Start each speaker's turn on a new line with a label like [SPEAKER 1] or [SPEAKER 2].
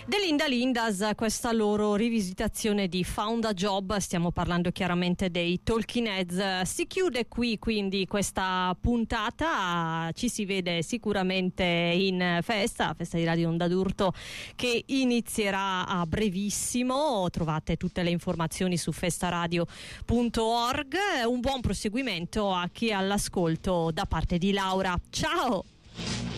[SPEAKER 1] Linda Lindas, questa loro rivisitazione di Found a Job, stiamo parlando chiaramente dei Talking Heads. Si chiude qui quindi questa puntata, ci si vede sicuramente in festa di Radio Onda d'Urto che inizierà a brevissimo. Trovate tutte le informazioni su festaradio.org. Un buon proseguimento a chi è all'ascolto da parte di Laura. Ciao!